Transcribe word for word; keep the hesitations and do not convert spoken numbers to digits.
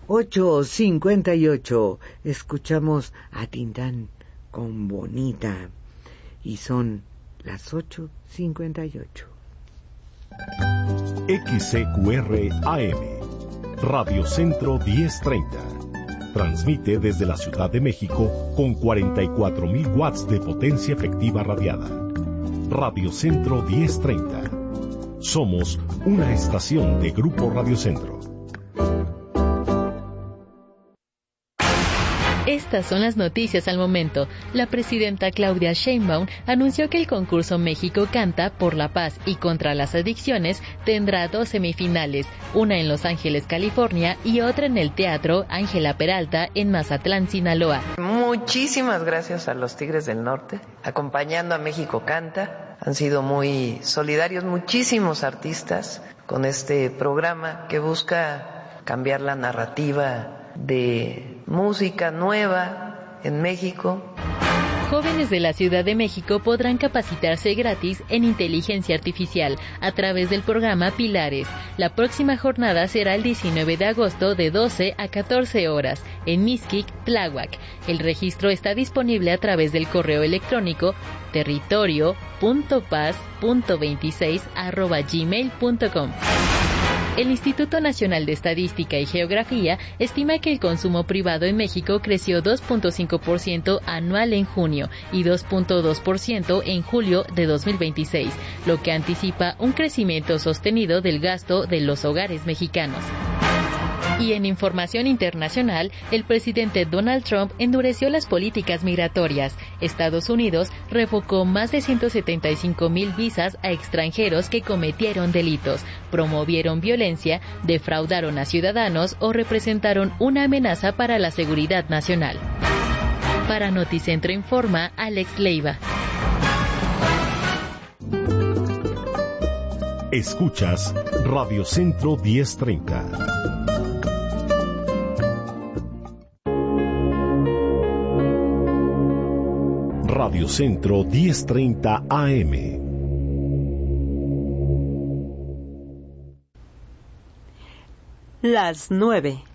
ocho cincuenta y ocho. Escuchamos a Tintán con Bonita. Y son las ocho cincuenta y ocho. X C Q R A M, Radio Centro diez treinta. Transmite desde la Ciudad de México con cuarenta y cuatro mil watts de potencia efectiva radiada. Radio Centro diez treinta. Somos una estación de Grupo Radio Centro. Estas son las noticias al momento. La presidenta Claudia Sheinbaum anunció que el concurso México Canta por la Paz y contra las Adicciones tendrá dos semifinales, una en Los Ángeles, California, y otra en el Teatro Ángela Peralta en Mazatlán, Sinaloa. Muchísimas gracias a los Tigres del Norte, acompañando a México Canta. Han sido muy solidarios muchísimos artistas con este programa que busca cambiar la narrativa de música nueva en México. Jóvenes de la Ciudad de México podrán capacitarse gratis en inteligencia artificial a través del programa Pilares. La próxima jornada será el diecinueve de agosto de doce a catorce horas en Mixquic, Tláhuac. El registro está disponible a través del correo electrónico territorio punto paz punto veintiséis arroba gmail punto com. El Instituto Nacional de Estadística y Geografía estima que el consumo privado en México creció dos punto cinco por ciento anual en junio y dos punto dos por ciento en julio de dos mil veintiséis, lo que anticipa un crecimiento sostenido del gasto de los hogares mexicanos. Y en información internacional, el presidente Donald Trump endureció las políticas migratorias. Estados Unidos revocó más de ciento setenta y cinco mil visas a extranjeros que cometieron delitos, promovieron violencia, defraudaron a ciudadanos o representaron una amenaza para la seguridad nacional. Para Noticentro informa Alex Leiva. Escuchas Radio Centro diez treinta. Radio Centro diez treinta A M. Las nueve